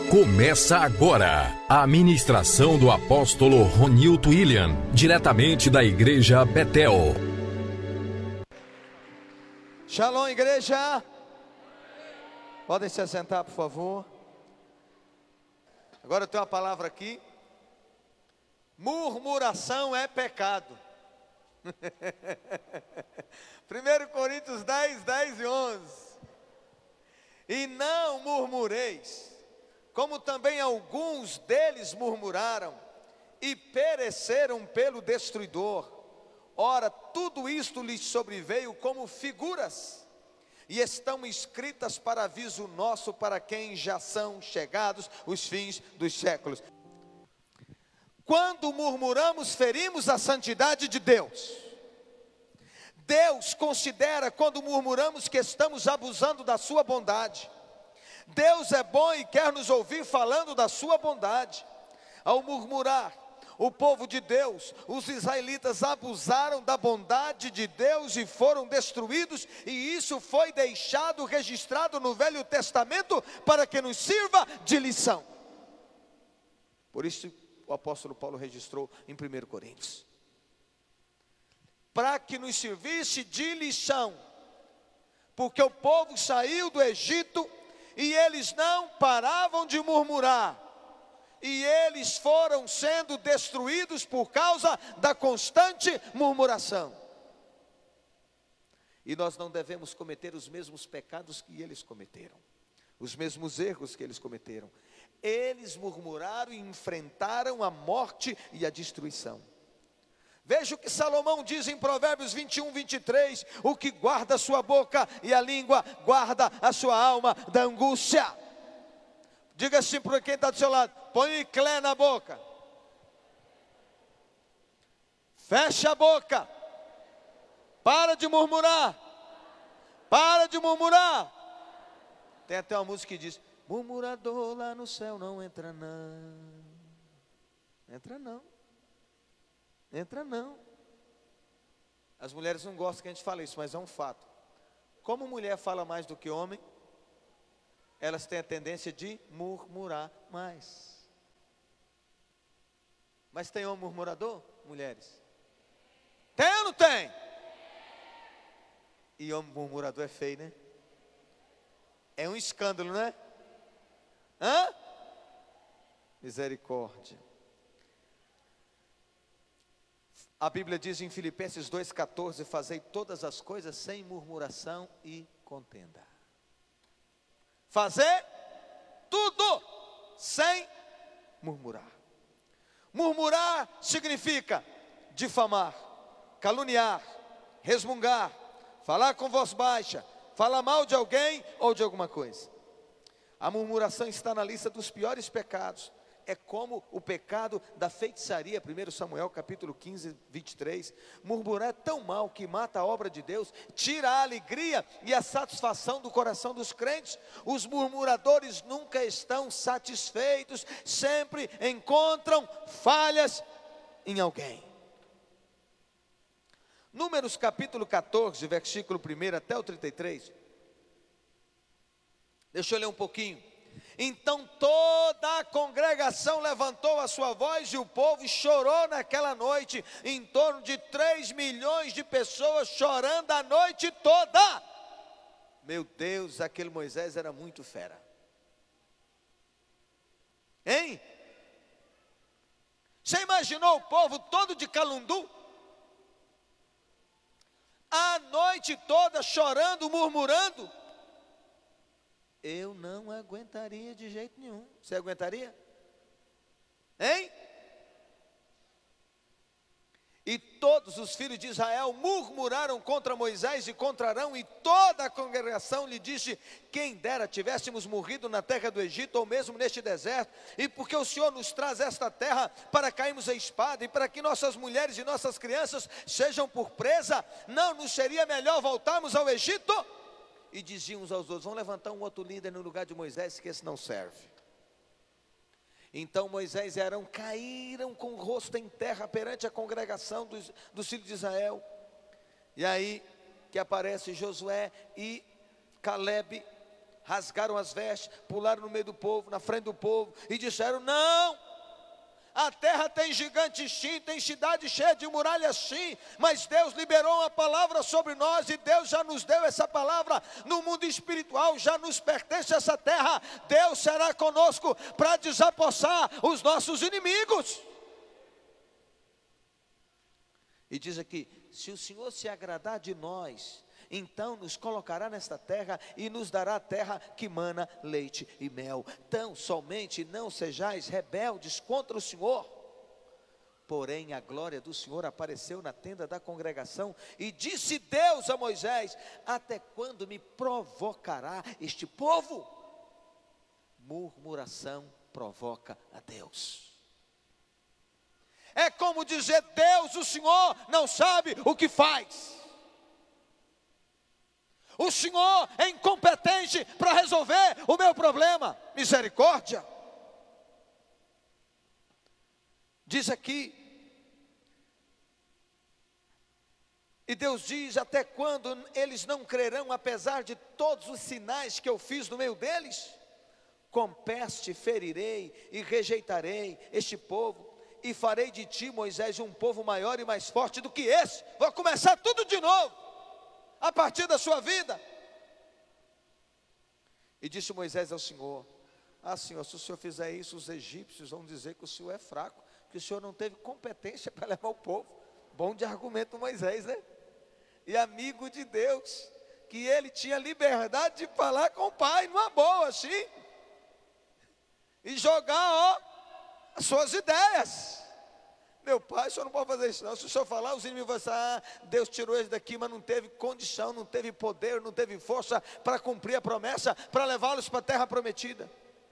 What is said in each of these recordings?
Começa agora a ministração do apóstolo Ronilton William, diretamente da igreja Betel. Shalom, igreja. Podem se assentar, por favor. Agora eu tenho uma palavra aqui. Murmuração é pecado. 1 Coríntios 10, 10 e 11. E não murmureis, como também alguns deles murmuraram e pereceram pelo destruidor. Ora, tudo isto lhes sobreveio como figuras, e estão escritas para aviso nosso, para quem já são chegados os fins dos séculos. Quando murmuramos, ferimos a santidade de Deus. Deus considera quando murmuramos que estamos abusando da sua bondade. Deus é bom e quer nos ouvir falando da sua bondade. Ao murmurar, o povo de Deus, os israelitas abusaram da bondade de Deus e foram destruídos, e isso foi deixado registrado no Velho Testamento para que nos sirva de lição. Por isso o apóstolo Paulo registrou em 1 Coríntios, para que nos servisse de lição, porque o povo saiu do Egito e eles não paravam de murmurar, e eles foram sendo destruídos por causa da constante murmuração. E nós não devemos cometer os mesmos pecados que eles cometeram, os mesmos erros que eles cometeram. Eles murmuraram e enfrentaram a morte e a destruição. Veja o que Salomão diz em Provérbios 21, 23. O que guarda a sua boca e a língua, guarda a sua alma da angústia. Diga assim para quem está do seu lado: põe clé na boca, fecha a boca, para de murmurar, para de murmurar. Tem até uma música que diz: murmurador lá no céu não entra não. Entra não. Entra não. As mulheres não gostam que a gente fale isso, mas é um fato. Como mulher fala mais do que homem, elas têm a tendência de murmurar mais. Mas tem homem murmurador, mulheres? Tem ou não tem? E homem murmurador é feio, né? É um escândalo, né? Hã? Misericórdia. A Bíblia diz em Filipenses 2,14: fazei todas as coisas sem murmuração e contenda. Fazer tudo sem murmurar. Murmurar significa difamar, caluniar, resmungar, falar com voz baixa, falar mal de alguém ou de alguma coisa. A murmuração está na lista dos piores pecados. É como o pecado da feitiçaria, 1 Samuel capítulo 15, 23. Murmurar é tão mal que mata a obra de Deus, tira a alegria e a satisfação do coração dos crentes. Os murmuradores nunca estão satisfeitos, sempre encontram falhas em alguém. Números capítulo 14, versículo 1 até o 33. Deixa eu ler um pouquinho. Então toda a congregação levantou a sua voz e o povo chorou naquela noite. Em torno de 3 milhões de pessoas chorando a noite toda. Meu Deus, aquele Moisés era muito fera. Hein? Você imaginou o povo todo de calundu? A noite toda chorando, murmurando? Eu não aguentaria de jeito nenhum. Você aguentaria? Hein? E todos os filhos de Israel murmuraram contra Moisés e contra Arão, e toda a congregação lhe disse: quem dera tivéssemos morrido na terra do Egito, ou mesmo neste deserto, e porque o Senhor nos traz esta terra para cairmos a espada, e para que nossas mulheres e nossas crianças sejam por presa, não nos seria melhor voltarmos ao Egito? E diziam uns aos outros: vamos levantar um outro líder no lugar de Moisés, que esse não serve. Então Moisés e Arão caíram com o rosto em terra perante a congregação dos filhos de Israel. E aí que aparece Josué e Calebe rasgaram as vestes, pularam no meio do povo, na frente do povo, e disseram: não, a terra tem gigantes sim, tem cidade cheia de muralhas sim, mas Deus liberou uma palavra sobre nós, e Deus já nos deu essa palavra no mundo espiritual, já nos pertence essa terra. Deus será conosco para desapossar os nossos inimigos. E diz aqui: se o Senhor se agradar de nós, então nos colocará nesta terra e nos dará a terra que mana leite e mel. Tão somente não sejais rebeldes contra o Senhor. Porém a glória do Senhor apareceu na tenda da congregação, e disse Deus a Moisés: até quando me provocará este povo? Murmuração provoca a Deus. É como dizer: Deus, o Senhor não sabe o que faz. O Senhor é incompetente para resolver o meu problema. Misericórdia. Diz aqui, e Deus diz: até quando eles não crerão, apesar de todos os sinais que eu fiz no meio deles? Com peste ferirei e rejeitarei este povo, e farei de ti, Moisés, um povo maior e mais forte do que esse. Vou começar tudo de novo, a partir da sua vida. E disse Moisés ao Senhor: ah, Senhor, se o Senhor fizer isso, os egípcios vão dizer que o Senhor é fraco, que o Senhor não teve competência para levar o povo. Bom de argumento Moisés, né? E amigo de Deus, que ele tinha liberdade de falar com o pai, numa boa assim, e jogar, as suas ideias. Meu pai, o senhor não pode fazer isso não. Se o senhor falar, os inimigos vão falar: ah, Deus tirou eles daqui, mas não teve condição, não teve poder, não teve força para cumprir a promessa, para levá-los para a terra prometida.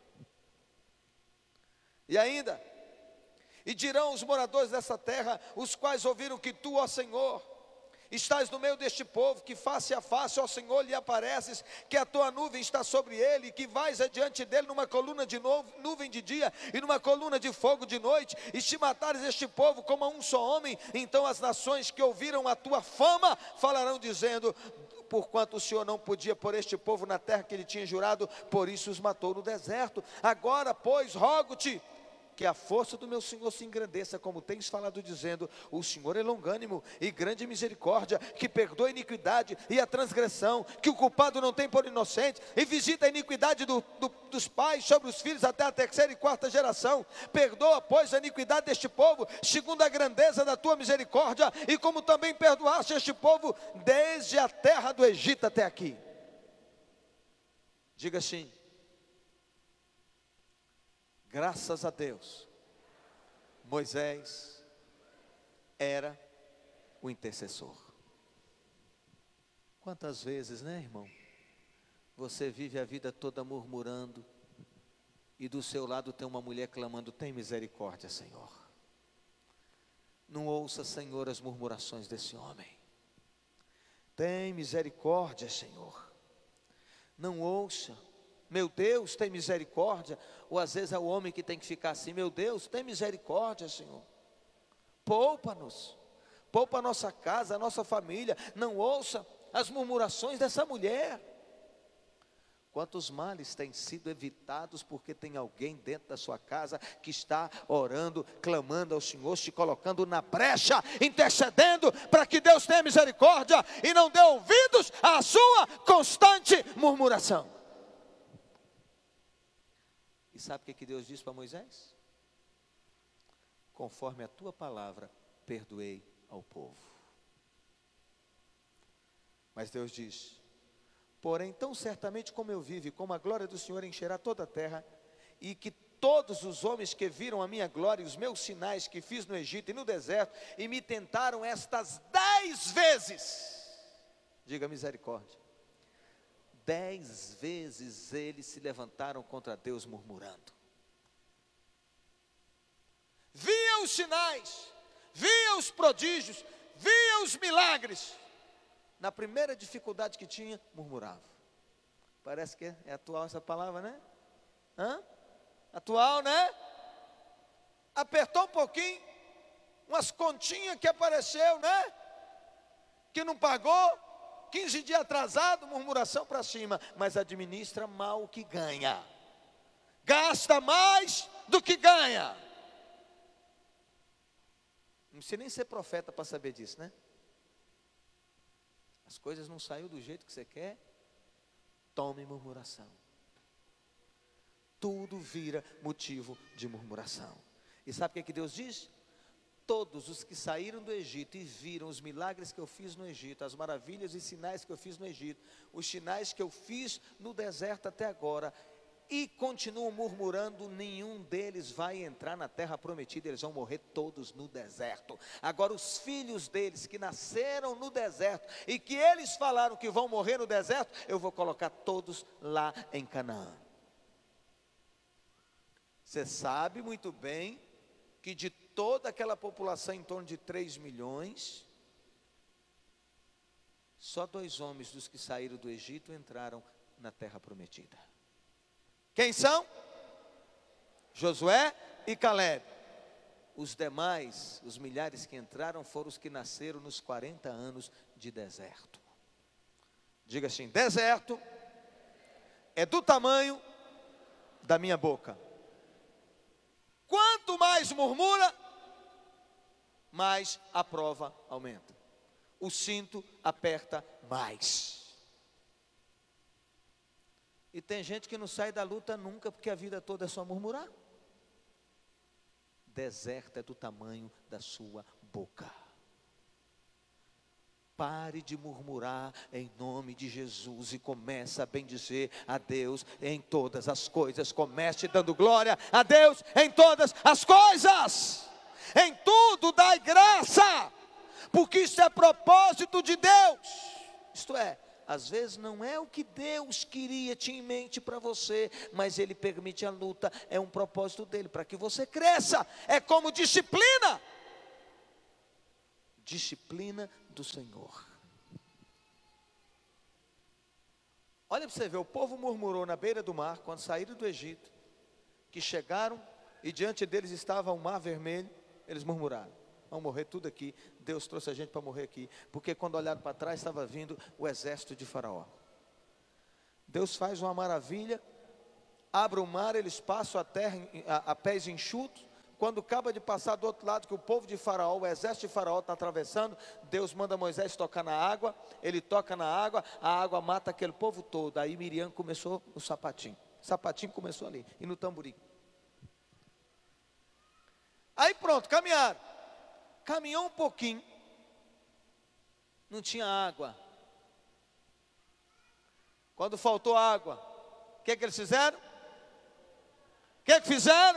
E ainda: e dirão os moradores dessa terra, os quais ouviram que tu, ó Senhor, estás no meio deste povo, que face a face, ó Senhor, lhe apareces, que a tua nuvem está sobre ele, que vais adiante dele numa coluna de nuvem de dia e numa coluna de fogo de noite, e se matares este povo como a um só homem, então as nações que ouviram a tua fama falarão dizendo: porquanto o Senhor não podia pôr este povo na terra que ele tinha jurado, por isso os matou no deserto. Agora, pois, rogo-te que a força do meu Senhor se engrandeça, como tens falado, dizendo: o Senhor é longânimo e grande misericórdia, que perdoa a iniquidade e a transgressão, que o culpado não tem por inocente, e visita a iniquidade dos pais sobre os filhos até a terceira e quarta geração. Perdoa, pois, a iniquidade deste povo, segundo a grandeza da tua misericórdia, e como também perdoaste este povo desde a terra do Egito até aqui. Diga assim: graças a Deus, Moisés era o intercessor. Quantas vezes, né, irmão, você vive a vida toda murmurando, e do seu lado tem uma mulher clamando: tem misericórdia, Senhor. Não ouça, Senhor, as murmurações desse homem. Tem misericórdia, Senhor. Não ouça: meu Deus, tem misericórdia. Ou às vezes é o homem que tem que ficar assim: meu Deus, tem misericórdia, Senhor. Poupa-nos, poupa a nossa casa, a nossa família. Não ouça as murmurações dessa mulher. Quantos males têm sido evitados porque tem alguém dentro da sua casa que está orando, clamando ao Senhor, se colocando na brecha, intercedendo para que Deus tenha misericórdia, e não dê ouvidos à sua constante murmuração. E sabe o que Deus disse para Moisés? Conforme a tua palavra, perdoei ao povo. Mas Deus diz: porém, tão certamente como eu vivo, e como a glória do Senhor encherá toda a terra, e que todos os homens que viram a minha glória e os meus sinais que fiz no Egito e no deserto, e me tentaram estas 10 vezes, diga misericórdia, 10 vezes eles se levantaram contra Deus murmurando. Via os sinais, via os prodígios, via os milagres. Na primeira dificuldade que tinha, murmurava. Parece que é atual essa palavra, né? Atual, né? Apertou um pouquinho, umas continhas que apareceu, né? Que não pagou, 15 dias atrasado, murmuração para cima, mas administra mal o que ganha. Gasta mais do que ganha. Não precisa nem ser profeta para saber disso, né? As coisas não saíram do jeito que você quer, tome murmuração. Tudo vira motivo de murmuração. E sabe o que Deus diz? Todos os que saíram do Egito e viram os milagres que eu fiz no Egito, as maravilhas e sinais que eu fiz no Egito, os sinais que eu fiz no deserto até agora, e continuam murmurando, nenhum deles vai entrar na terra prometida, eles vão morrer todos no deserto. Agora os filhos deles que nasceram no deserto, e que eles falaram que vão morrer no deserto, eu vou colocar todos lá em Canaã. Você sabe muito bem que de toda aquela população, em torno de 3 milhões, só 2 homens dos que saíram do Egito entraram na terra prometida. Quem são? Josué e Caleb. Os demais, os milhares que entraram, foram os que nasceram nos 40 anos de deserto. Diga assim: deserto é do tamanho da minha boca. Quanto mais murmura, mais a prova aumenta. O cinto aperta mais. E tem gente que não sai da luta nunca, porque a vida toda é só murmurar. Deserto é do tamanho da sua boca. Pare de murmurar em nome de Jesus e comece a bendizer a Deus em todas as coisas. Comece dando glória a Deus em todas as coisas. Em tudo dai graça, porque isso é propósito de Deus. Isto é, às vezes não é o que Deus queria, tinha em mente para você, mas Ele permite a luta, é um propósito dEle, para que você cresça. É como disciplina. Disciplina do Senhor. Olha para você ver, o povo murmurou na beira do mar, quando saíram do Egito, que chegaram, e diante deles estava o mar vermelho, eles murmuraram: vamos morrer tudo aqui, Deus trouxe a gente para morrer aqui, porque quando olharam para trás, estava vindo o exército de Faraó. Deus faz uma maravilha, abre o mar, eles passam a terra a pés enxutos. Quando acaba de passar do outro lado, que o povo de Faraó, o exército de Faraó está atravessando, Deus manda Moisés tocar na água, ele toca na água, a água mata aquele povo todo. Aí Miriam começou no sapatinho, o sapatinho começou ali, e no tamborim. Aí pronto, caminharam. Caminhou um pouquinho, não tinha água. Quando faltou água, o que eles fizeram? O que fizeram?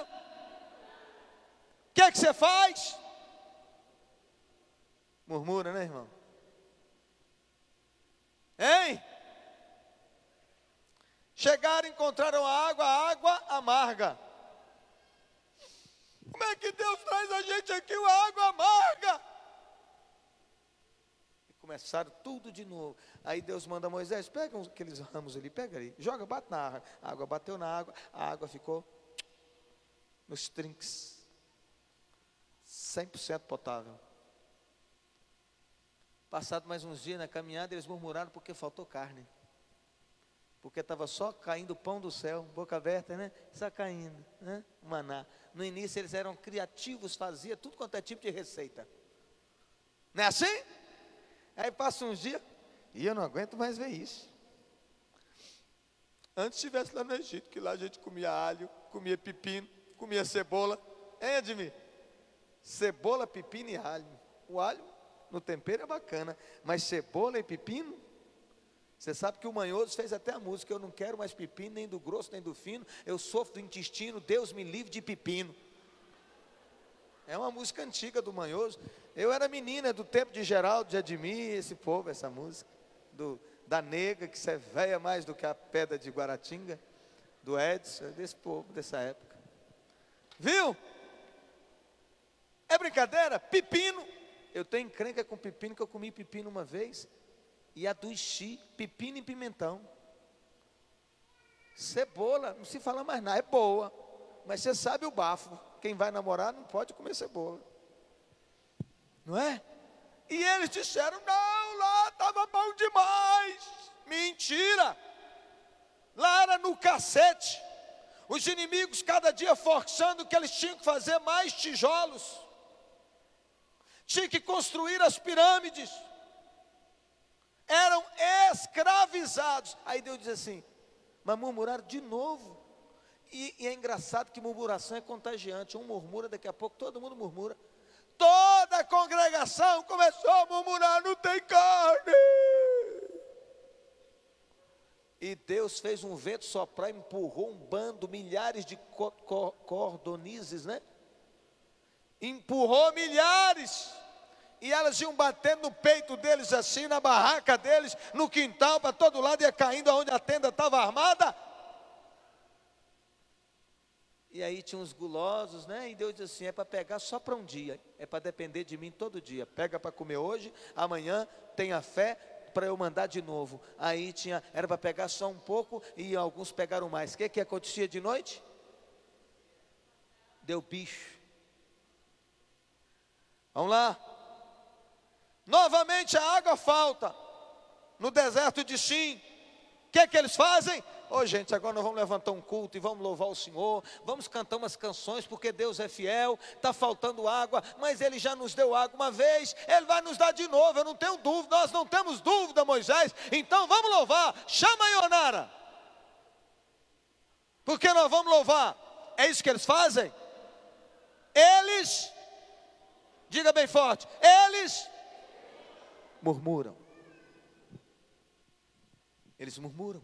O que você faz? Murmura, né, irmão? Hein? Chegaram, encontraram a água amarga. Como é que Deus traz a gente aqui uma água amarga? E começaram tudo de novo. Aí Deus manda Moisés: pega aqueles ramos ali, pega ali, joga, bate na água. A água bateu na água, a água ficou nos trinques, 100% potável. Passado mais uns dias na caminhada, eles murmuraram porque faltou carne. Porque estava só caindo o pão do céu, boca aberta, né? Só caindo, né? Maná. No início eles eram criativos, faziam tudo quanto é tipo de receita. Não é assim? Aí passa uns dias, e eu não aguento mais ver isso. Antes estivesse lá no Egito, que lá a gente comia alho, comia pepino, comia cebola. Hein, Admir? Cebola, pepino e alho. O alho no tempero é bacana, mas cebola e pepino? Você sabe que o Manhoso fez até a música: eu não quero mais pepino, nem do grosso, nem do fino, eu sofro do intestino, Deus me livre de pepino. É uma música antiga do Manhoso. Eu era menina do tempo de Geraldo, de Admir, esse povo, essa música, da nega, que é velha mais do que a pedra de Guaratinga, do Edson, desse povo, dessa época. Viu? É brincadeira? Pepino. Eu tenho encrenca com pepino, que eu comi pepino uma vez, e adoeci pepino e pimentão. Cebola, não se fala mais nada, é boa, mas você sabe o bafo. Quem vai namorar não pode comer cebola, não é? E eles disseram: não, lá estava bom demais. Mentira! Lá era no cacete. Os inimigos cada dia forçando que eles tinham que fazer mais tijolos. Tinha que construir as pirâmides. Eram escravizados. Aí Deus diz assim: mas murmuraram de novo. E é engraçado que murmuração é contagiante. Um murmura, daqui a pouco todo mundo murmura. Toda a congregação começou a murmurar: não tem carne. E Deus fez um vento soprar, empurrou um bando, milhares de cordonizes, né? Empurrou milhares. E elas iam batendo no peito deles assim, na barraca deles, no quintal, para todo lado, ia caindo aonde a tenda estava armada. E aí tinha uns gulosos, né? E Deus disse assim: é para pegar só para um dia, é para depender de mim todo dia. Pega para comer hoje, amanhã tenha fé para eu mandar de novo. Aí era para pegar só um pouco e alguns pegaram mais. O que acontecia de noite? Deu bicho. Vamos lá. Novamente a água falta no deserto de Sim. O que eles fazem? Gente, agora nós vamos levantar um culto e vamos louvar o Senhor, vamos cantar umas canções, porque Deus é fiel. Está faltando água, mas Ele já nos deu água uma vez, Ele vai nos dar de novo, eu não tenho dúvida. Nós não temos dúvida, Moisés, então vamos louvar. Chama a Ionara, porque nós vamos louvar. É isso que eles fazem? Eles, diga bem forte, eles murmuram. Eles murmuram.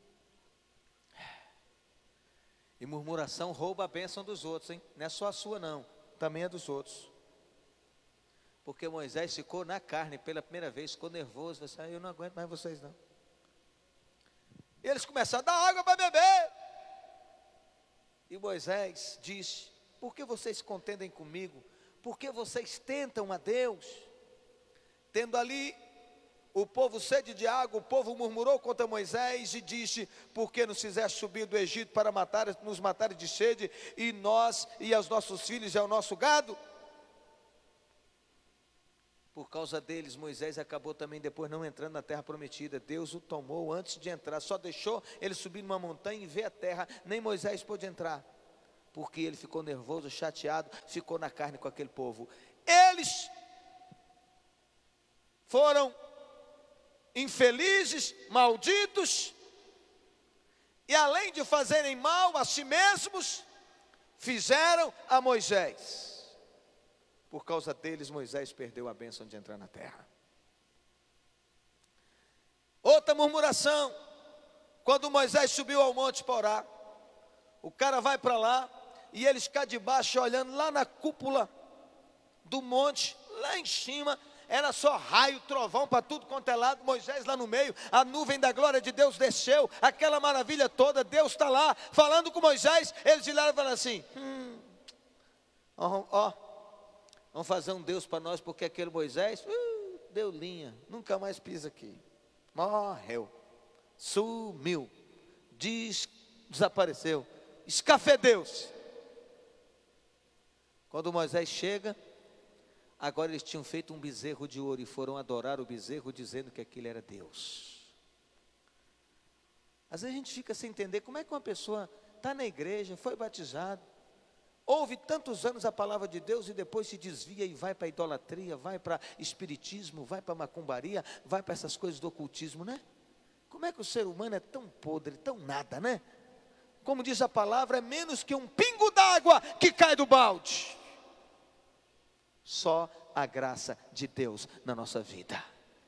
E murmuração rouba a bênção dos outros, hein? Não é só a sua não, também é dos outros. Porque Moisés ficou na carne pela primeira vez, ficou nervoso, disse: eu não aguento mais vocês não. E eles começaram a dar água para beber. E Moisés disse: por que vocês contendem comigo? Por que vocês tentam a Deus? Tendo ali o povo sede de água, o povo murmurou contra Moisés e disse: por que nos fizeste subir do Egito para nos matar de sede, e nós e aos nossos filhos e ao nosso gado? Por causa deles, Moisés acabou também depois não entrando na terra prometida. Deus o tomou antes de entrar, só deixou ele subir numa montanha e ver a terra. Nem Moisés pôde entrar, porque ele ficou nervoso, chateado, ficou na carne com aquele povo. Eles foram infelizes, malditos, e além de fazerem mal a si mesmos, fizeram a Moisés. Por causa deles, Moisés perdeu a bênção de entrar na terra. Outra murmuração, quando Moisés subiu ao monte Porá, o cara vai para lá, e eles cá de baixo, olhando lá na cúpula do monte, lá em cima, era só raio, trovão para tudo quanto é lado. Moisés lá no meio, a nuvem da glória de Deus desceu, aquela maravilha toda. Deus está lá, falando com Moisés. Eles olharam e falaram assim: vamos fazer um Deus para nós, porque aquele Moisés, deu linha, nunca mais pisa aqui. Morreu, sumiu, desapareceu, escafedeu-se. Quando Moisés chega, agora eles tinham feito um bezerro de ouro e foram adorar o bezerro, dizendo que aquele era Deus. Às vezes a gente fica sem entender como é que uma pessoa está na igreja, foi batizado, ouve tantos anos a palavra de Deus e depois se desvia e vai para a idolatria, vai para espiritismo, vai para macumbaria, vai para essas coisas do ocultismo, né? Como é que o ser humano é tão podre, tão nada, né? Como diz a palavra, é menos que um pingo d'água que cai do balde. Só a graça de Deus na nossa vida.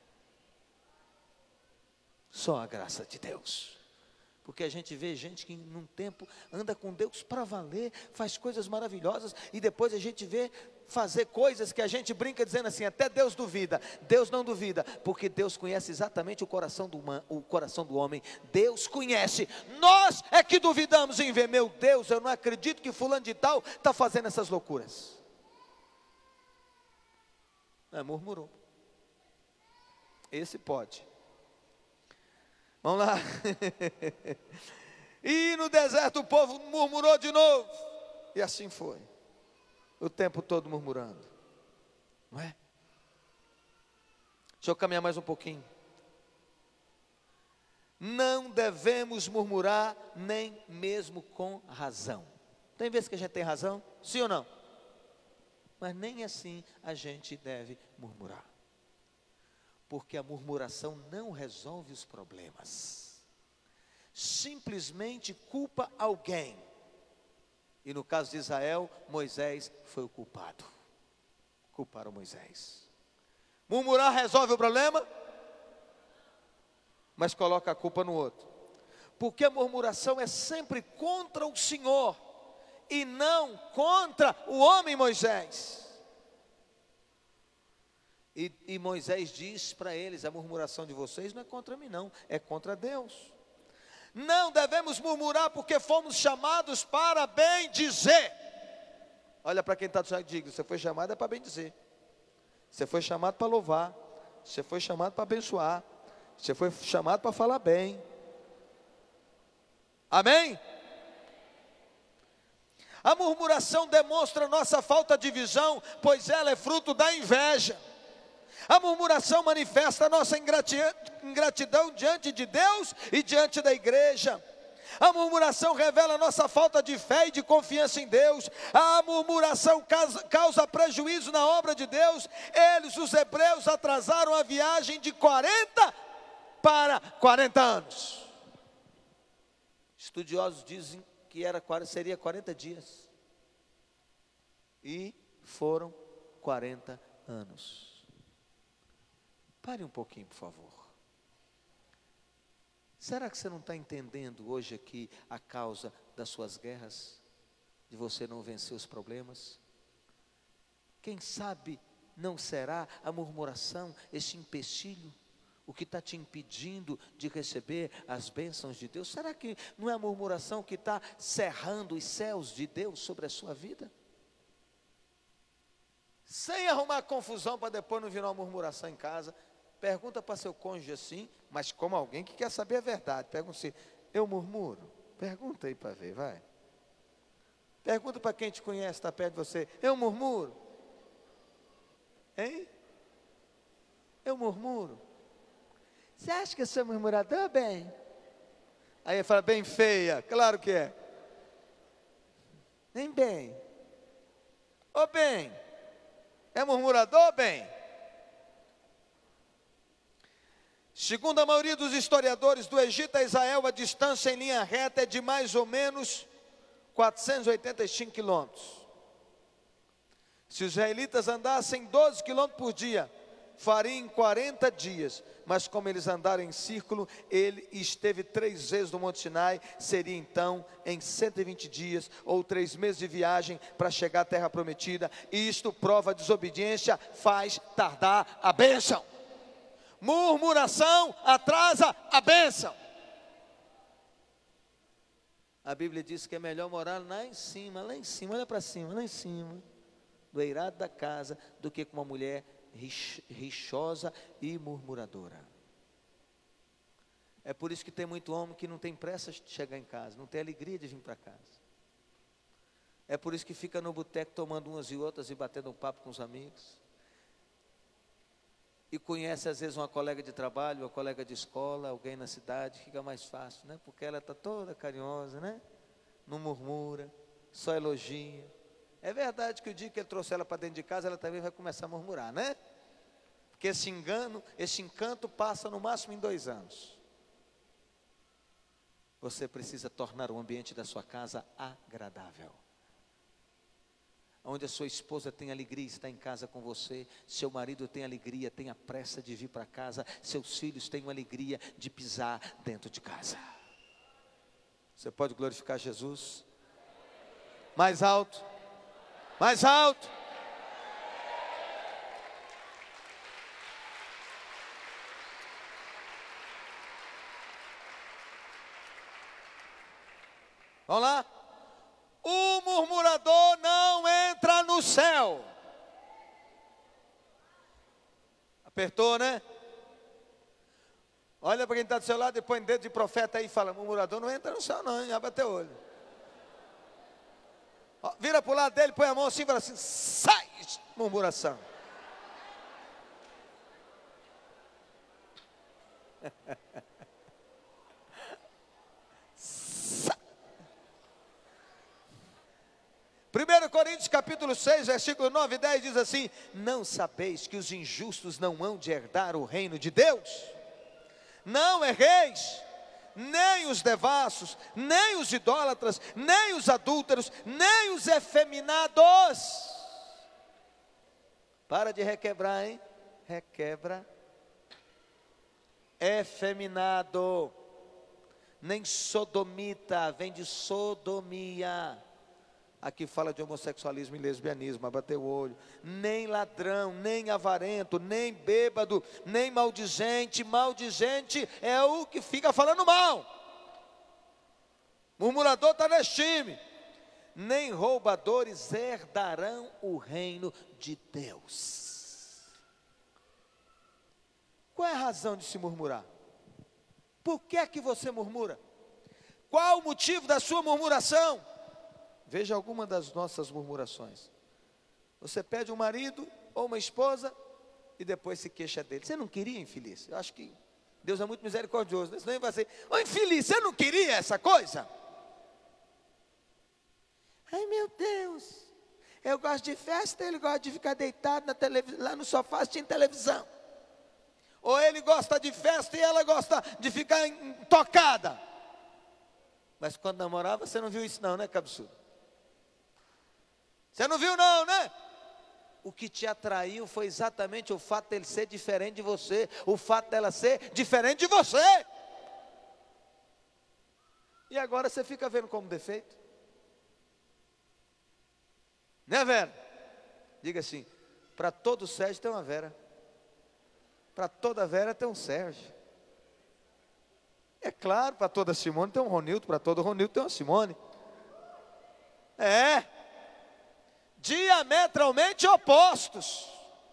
Só a graça de Deus. Porque a gente vê gente que num tempo anda com Deus para valer, faz coisas maravilhosas, e depois a gente vê fazer coisas que a gente brinca dizendo assim: até Deus duvida. Deus não duvida, porque Deus conhece exatamente o coração do homem. Deus conhece. Nós é que duvidamos em ver: meu Deus, eu não acredito que fulano de tal está fazendo essas loucuras. Murmurou. Esse pode. Vamos lá. E no deserto o povo murmurou de novo. E assim foi. O tempo todo murmurando. Não é? Deixa eu caminhar mais um pouquinho. Não devemos murmurar, nem mesmo com razão. Tem vezes que a gente tem razão, sim ou não? Mas nem assim a gente deve murmurar. Porque a murmuração não resolve os problemas. Simplesmente culpa alguém. E no caso de Israel, Moisés foi o culpado. Culparam Moisés. Murmurar resolve o problema, mas coloca a culpa no outro. Porque a murmuração é sempre contra o Senhor e não contra o homem Moisés. E Moisés diz para eles: a murmuração de vocês não é contra mim não, é contra Deus. Não devemos murmurar porque fomos chamados para bem dizer. Olha para quem está do lado e diga: você foi chamado é para bem dizer. Você foi chamado para louvar. Você foi chamado para abençoar. Você foi chamado para falar bem. Amém? A murmuração demonstra nossa falta de visão, pois ela é fruto da inveja. A murmuração manifesta a nossa ingratidão diante de Deus e diante da igreja. A murmuração revela a nossa falta de fé e de confiança em Deus. A murmuração causa prejuízo na obra de Deus. Eles, os hebreus, atrasaram a viagem de 40 para 40 anos. Estudiosos dizem que seria 40 dias. E foram 40 anos. Pare um pouquinho, por favor. Será que você não está entendendo hoje aqui a causa das suas guerras? De você não vencer os problemas? Quem sabe não será a murmuração, esse empecilho, o que está te impedindo de receber as bênçãos de Deus? Será que não é a murmuração que está cerrando os céus de Deus sobre a sua vida? Sem arrumar confusão para depois não virar uma murmuração em casa. Pergunta para seu cônjuge assim, mas como alguém que quer saber a verdade. Pergunta assim: eu murmuro? Pergunta aí para ver, vai. Pergunta para quem te conhece, está perto de você: eu murmuro? Hein? Eu murmuro? Você acha que eu sou murmurador, bem? Aí ele fala: bem feia. Claro que é. Nem bem. Ô bem, é murmurador, bem? Segundo a maioria dos historiadores, do Egito a Israel, a distância em linha reta é de mais ou menos 485 quilômetros. Se os israelitas andassem 12 quilômetros por dia, fariam em 40 dias. Mas como eles andaram em círculo, ele esteve 3 vezes no Monte Sinai, seria então em 120 dias, ou 3 meses de viagem para chegar à terra prometida. E isto prova a desobediência, faz tardar a bênção. Murmuração atrasa a bênção. A Bíblia diz que é melhor morar lá em cima, olha para cima, lá em cima, do eirado da casa, do que com uma mulher rixosa e murmuradora. É por isso que tem muito homem que não tem pressa de chegar em casa, não tem alegria de vir para casa. É por isso que fica no boteco tomando umas e outras e batendo um papo com os amigos. E conhece às vezes uma colega de trabalho, uma colega de escola, alguém na cidade, fica mais fácil, né? Porque ela está toda carinhosa, né? Não murmura, só elogia. É verdade que o dia que ele trouxer ela para dentro de casa, ela também vai começar a murmurar, né? Porque esse encanto passa no máximo em 2 anos. Você precisa tornar o ambiente da sua casa agradável. Onde a sua esposa tem alegria, está em casa com você. Seu marido tem alegria, tem a pressa de vir para casa. Seus filhos têm alegria de pisar dentro de casa. Você pode glorificar Jesus? Mais alto. Mais alto. Vamos lá? O murmurador não entra no céu. Apertou, né? Olha para quem está do seu lado e põe dedo de profeta aí e fala: murmurador não entra no céu não, hein? Abre até o olho. Ó, vira para o lado dele, põe a mão assim e fala assim: sai, murmuração. Primeiro Coríntios capítulo 6, versículo 9 e 10 diz assim: não sabeis que os injustos não hão de herdar o reino de Deus? Não erreis, nem os devassos, nem os idólatras, nem os adúlteros, nem os efeminados. Para de requebrar, hein? Requebra. Efeminado, nem sodomita, vem de sodomia. Aqui fala de homossexualismo e lesbianismo, abateu o olho. Nem ladrão, nem avarento, nem bêbado, nem maldizente. Maldizente é o que fica falando mal. Murmurador está nesse time. Nem roubadores herdarão o reino de Deus. Qual é a razão de se murmurar? Por que é que você murmura? Qual o motivo da sua murmuração? Veja alguma das nossas murmurações. Você pede um marido ou uma esposa e depois se queixa dele. Você não queria, infeliz? Eu acho que Deus é muito misericordioso, né? Senão ele vai dizer: ô infeliz, você não queria essa coisa? Ai meu Deus, eu gosto de festa, ele gosta de ficar deitado na lá no sofá assistindo televisão. Ou ele gosta de festa e ela gosta de ficar tocada. Mas quando namorava, você não viu isso não, né, cabeçudo? Você não viu não, né? O que te atraiu foi exatamente o fato dele ser diferente de você. O fato dela ser diferente de você. E agora você fica vendo como defeito. Né, Vera? Diga assim: para todo Sérgio tem uma Vera. Para toda Vera tem um Sérgio. É claro, para toda Simone tem um Ronildo. Para todo Ronildo tem uma Simone. É. Diametralmente opostos.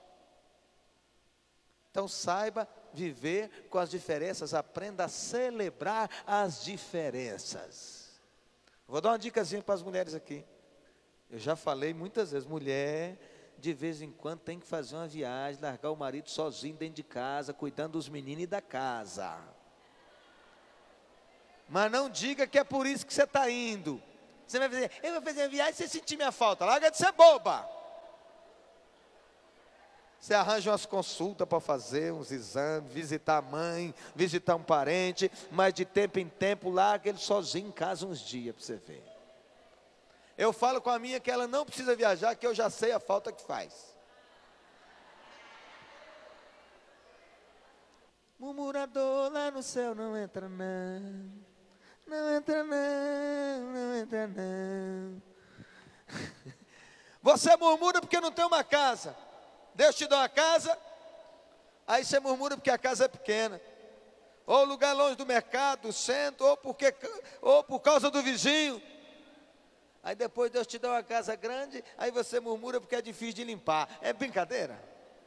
Então saiba viver com as diferenças. Aprenda a celebrar as diferenças. Vou dar uma dicasinha para as mulheres aqui. Eu já falei muitas vezes: mulher, de vez em quando tem que fazer uma viagem, largar o marido sozinho dentro de casa, cuidando dos meninos e da casa. Mas não diga que é por isso que você está indo. Você vai fazer: eu vou fazer uma viagem sem sentir minha falta. Larga de ser boba. Você arranja umas consultas para fazer, uns exames, visitar a mãe, visitar um parente, mas de tempo em tempo larga ele sozinho em casa uns dias para você ver. Eu falo com a minha que ela não precisa viajar, que eu já sei a falta que faz. Murmurador lá no céu não entra não. Não entra não, não entra não. Você murmura porque não tem uma casa. Deus te dá uma casa, aí você murmura porque a casa é pequena. Ou lugar longe do mercado, do centro, ou por causa do vizinho. Aí depois Deus te dá uma casa grande, aí você murmura porque é difícil de limpar. É brincadeira?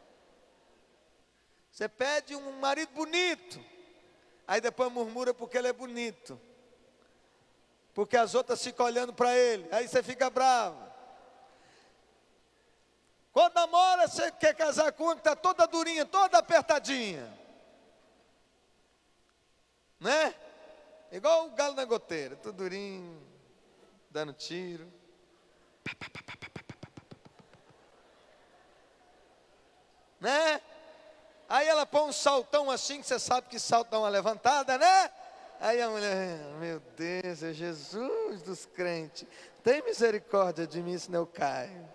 Você pede um marido bonito, aí depois murmura porque ele é bonito. Porque as outras ficam olhando para ele, aí você fica bravo. Quando namora, você quer casar com uma que está toda durinha, toda apertadinha. Né? Igual o galo na goteira, tudo durinho, dando tiro. Né? Aí ela põe um saltão assim, que você sabe que salto dá uma levantada, né? Aí a mulher: meu Deus, é Jesus dos crentes, tem misericórdia de mim, senão eu caio.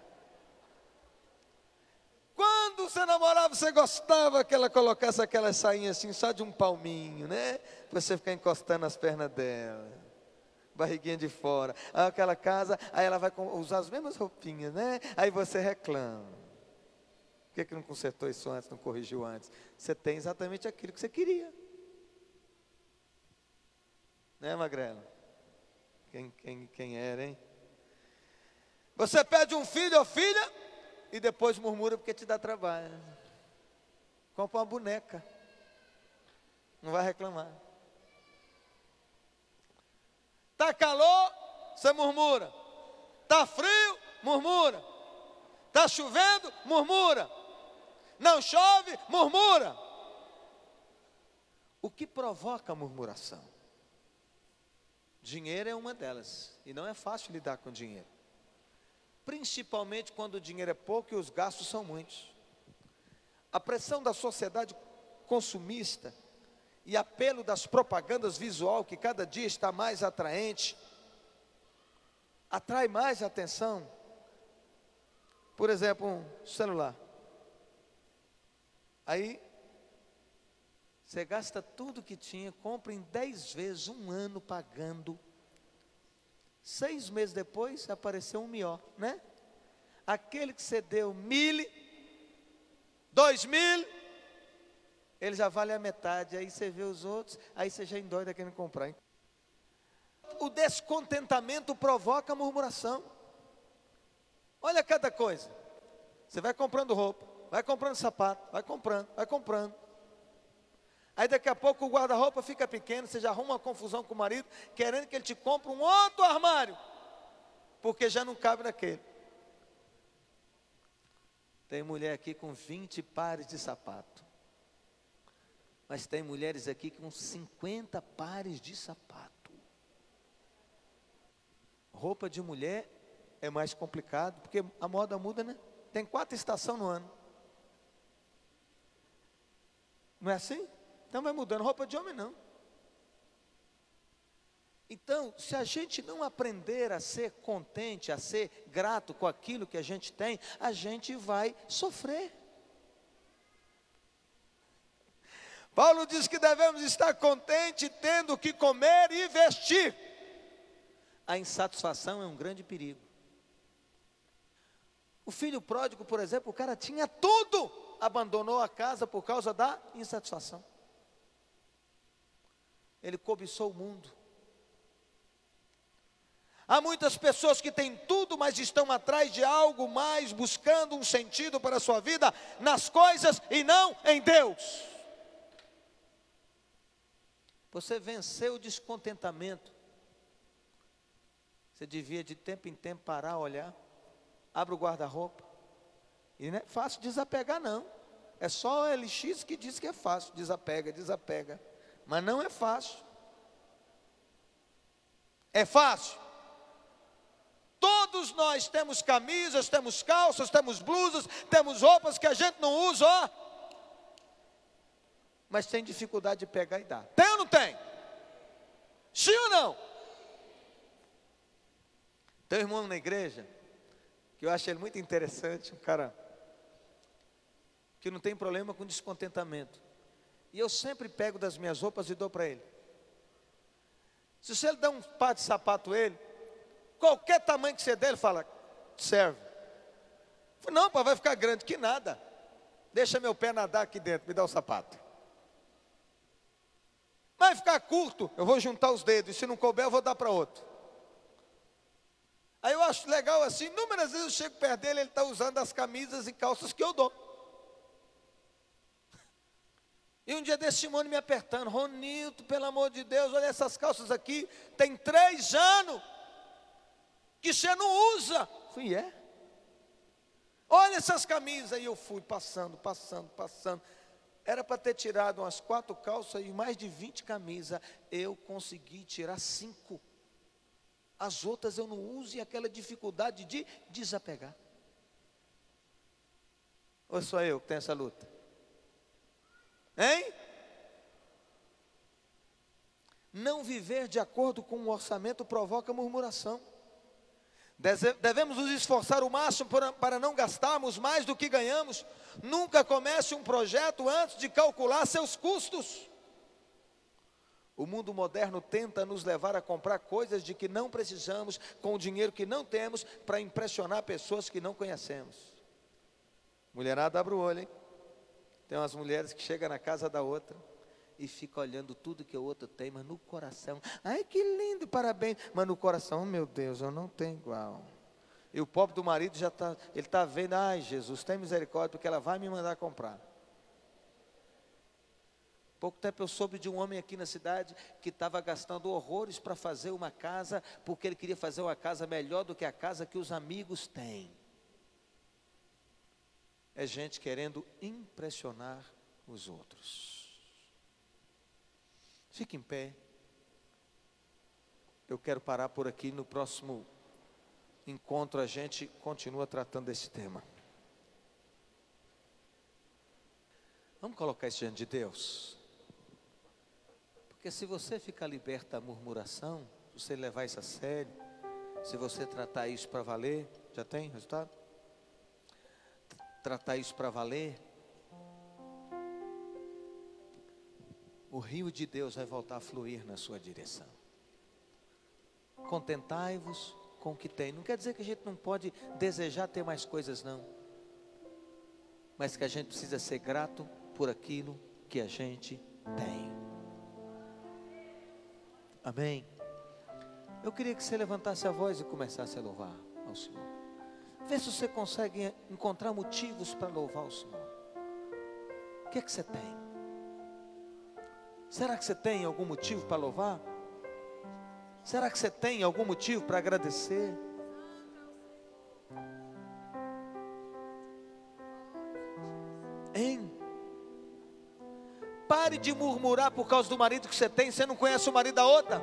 Quando você namorava, você gostava que ela colocasse aquela sainha assim, só de um palminho, né? Pra você ficar encostando as pernas dela, barriguinha de fora. Aí aquela casa, aí ela vai usar as mesmas roupinhas, né? Aí você reclama. Por que não consertou isso antes, não corrigiu antes? Você tem exatamente aquilo que você queria. Né, Magrela? Quem era, hein? Você pede um filho ou filha e depois murmura porque te dá trabalho. Compra uma boneca. Não vai reclamar. Tá calor, você murmura. Tá frio, murmura. Tá chovendo, murmura. Não chove, murmura. O que provoca a murmuração? Dinheiro é uma delas, e não é fácil lidar com dinheiro. Principalmente quando o dinheiro é pouco e os gastos são muitos. A pressão da sociedade consumista e apelo das propagandas visual, que cada dia está mais atraente, atrai mais atenção. Por exemplo, um celular. Aí, você gasta tudo que tinha, compra em 10 vezes, 1 ano pagando. 6 meses depois, apareceu um melhor, né? Aquele que você deu 1.000, 2.000, ele já vale a metade. Aí você vê os outros, aí você já endoida querendo comprar. O descontentamento provoca murmuração. Olha cada coisa. Você vai comprando roupa, vai comprando sapato, vai comprando. Aí daqui a pouco o guarda-roupa fica pequeno, você já arruma uma confusão com o marido, querendo que ele te compre um outro armário, porque já não cabe naquele. Tem mulher aqui com 20 pares de sapato, mas tem mulheres aqui com 50 pares de sapato. Roupa de mulher é mais complicado, porque a moda muda, né? Tem 4 estações no ano. Não é assim? Então vai mudando. Roupa de homem não. Então, se a gente não aprender a ser contente, a ser grato com aquilo que a gente tem, a gente vai sofrer. Paulo diz que devemos estar contentes, tendo o que comer e vestir. A insatisfação é um grande perigo. O filho pródigo, por exemplo, o cara tinha tudo, abandonou a casa por causa da insatisfação. Ele cobiçou o mundo. Há muitas pessoas que têm tudo, mas estão atrás de algo mais, buscando um sentido para a sua vida nas coisas e não em Deus. Você venceu o descontentamento. Você devia de tempo em tempo parar, olhar, abre o guarda-roupa. E não é fácil desapegar não. É só o LX que diz que é fácil, desapega. Mas não é fácil. É fácil. Todos nós temos camisas, temos calças, temos blusas, temos roupas que a gente não usa, ó. Mas tem dificuldade de pegar e dar. Tem ou não tem? Sim ou não? Tem um irmão na igreja, que eu acho ele muito interessante, um cara que não tem problema com descontentamento. E eu sempre pego das minhas roupas e dou para ele. Se você dá um par de sapato a ele, qualquer tamanho que você der, ele fala, serve. Eu falo, não, pai, vai ficar grande, que nada. Deixa meu pé nadar aqui dentro, me dá o sapato. Vai ficar curto, eu vou juntar os dedos, e se não couber, eu vou dar para outro. Aí eu acho legal assim, inúmeras vezes eu chego perto dele, ele está usando as camisas e calças que eu dou. E um dia desse Simone me apertando, Ronilton, pelo amor de Deus, olha essas calças aqui, tem 3 anos que você não usa. Fui, é? Olha essas camisas. E eu fui passando. Era para ter tirado umas 4 calças e mais de 20 camisas. Eu consegui tirar 5. As outras eu não uso e aquela dificuldade de desapegar. Ou sou eu que tenho essa luta? Hein? Não viver de acordo com o orçamento provoca murmuração. Devemos nos esforçar o máximo para não gastarmos mais do que ganhamos. Nunca comece um projeto antes de calcular seus custos. O mundo moderno tenta nos levar a comprar coisas de que não precisamos, com o dinheiro que não temos, para impressionar pessoas que não conhecemos. Mulherada, abre o olho, hein? Tem umas mulheres que chegam na casa da outra e ficam olhando tudo que o outro tem, mas no coração, ai que lindo, parabéns, mas no coração, oh, meu Deus, eu não tenho igual. E o pobre do marido já está, ele está vendo, ai Jesus, tem misericórdia, porque ela vai me mandar comprar. Pouco tempo eu soube de um homem aqui na cidade que estava gastando horrores para fazer uma casa, porque ele queria fazer uma casa melhor do que a casa que os amigos têm. É gente querendo impressionar os outros. Fique em pé. Eu quero parar por aqui. No próximo encontro a gente continua tratando desse tema. Vamos colocar isso diante de Deus. Porque se você ficar liberto da murmuração, se você levar isso a sério, se você tratar isso para valer, já tem resultado? Tratar isso para valer, o rio de Deus vai voltar a fluir na sua direção. Contentai-vos com o que tem. Não quer dizer que a gente não pode desejar ter mais coisas, não. Mas que a gente precisa ser grato por aquilo que a gente tem. Amém? Eu queria que você levantasse a voz e começasse a louvar ao Senhor. Vê se você consegue encontrar motivos para louvar o Senhor. O que é que você tem? Será que você tem algum motivo para louvar? Será que você tem algum motivo para agradecer? Hein? Pare de murmurar por causa do marido que você tem. Você não conhece o marido da outra?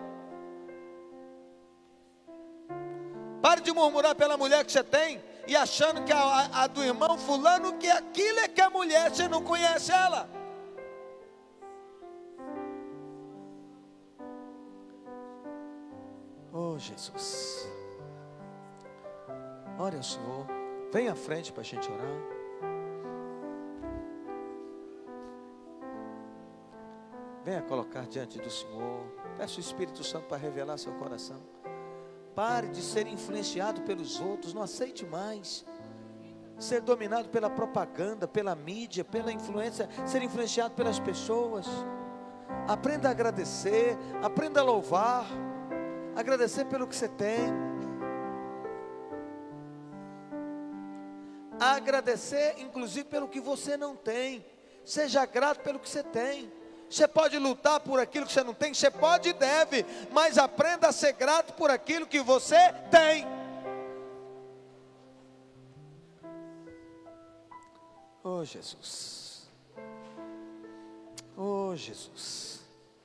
Pare de murmurar pela mulher que você tem e achando que a do irmão fulano, que aquilo é que a mulher, você não conhece ela. Oh Jesus, ore ao Senhor, vem à frente para a gente orar. Venha colocar diante do Senhor, peça o Espírito Santo para revelar seu coração. Pare de ser influenciado pelos outros, não aceite mais ser dominado pela propaganda, pela mídia, pela influência, ser influenciado pelas pessoas. Aprenda a agradecer, aprenda a louvar. Agradecer pelo que você tem. Agradecer inclusive pelo que você não tem. Seja grato pelo que você tem. Você pode lutar por aquilo que você não tem, você pode e deve, mas aprenda a ser grato por aquilo que você tem. Oh Jesus. Oh Jesus.